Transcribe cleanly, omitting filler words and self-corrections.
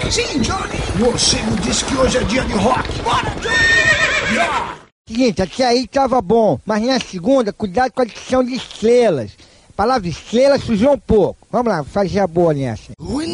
Sim, Johnny. Você me disse que hoje é dia de rock. Bora, Johnny! Yeah. Seguinte, aqui aí tava bom, mas na segunda, cuidado com a adição de estrelas. A palavra estrela sujou um pouco. Vamos lá, fazer a boa nessa.